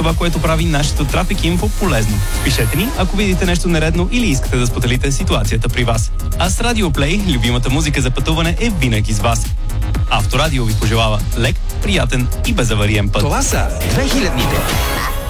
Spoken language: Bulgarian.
това, което прави нашето Traffic Info полезно. Пишете ни, ако видите нещо нередно или искате да споделите ситуацията при вас. А с Radio Play, любимата музика за пътуване е винаги с вас. Авторадио ви пожелава лек, приятен и безавариен път. Това са 2000-ните.